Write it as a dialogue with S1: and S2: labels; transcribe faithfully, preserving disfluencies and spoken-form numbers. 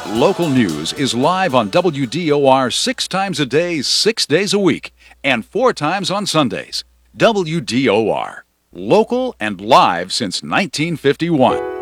S1: Local news is live on W D O R six times a day, six days a week, and four times on Sundays. W D O R. Local and live since nineteen fifty-one.